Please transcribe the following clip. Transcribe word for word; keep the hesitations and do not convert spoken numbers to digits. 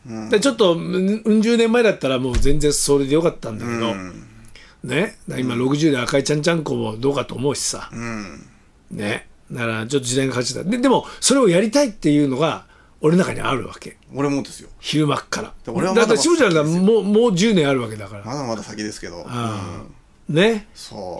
うん、 でちょっとうん十年前だったらもう全然それでよかったんだけど、うん、ね、今ろくじゅうで赤いちゃんちゃんこもどうかと思うしさ、うん、ね、だからちょっと時代が勝ちだ。ででもそれをやりたいっていうのが俺の中にあるわけ。 俺もですよ。 昼間っから俺はまだまだだってしぶちゃんはもうもうじゅうねんあるわけだから。 まだまだ先ですけど、 うん、ね、 そ